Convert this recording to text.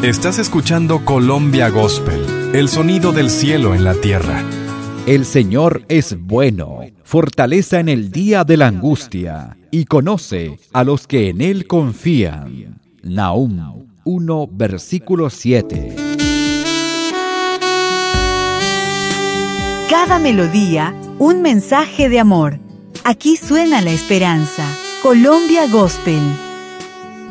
Estás escuchando Colombia Gospel, el sonido del cielo en la tierra. El Señor es bueno, fortaleza en el día de la angustia, y conoce a los que en Él confían. Nahum 1, versículo 7. Cada melodía, un mensaje de amor. Aquí suena la esperanza. Colombia Gospel.